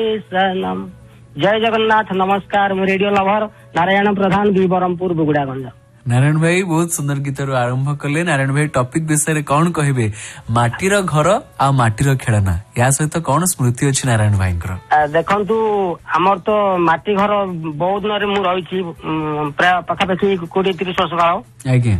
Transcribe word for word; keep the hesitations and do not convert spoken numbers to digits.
सनम। जय जगन्नाथ, नमस्कार। मु रेडियो लवर नारायण प्रधान भी बरमपुर बुगुड़ागंज। नारायण भाई बहुत सुंदर गीत आरंभ कले। नारायण भाई टॉपिक विषय कौन कहे माटीर घर आ माटीर खेलना या सहित कौन स्मृति अच्छी नारायण भाई देखु आमर तो माटी घर बहुत दिन मु रही प्राय पाखापाखि कोड़े तीस वर्ष काल। आज्ञा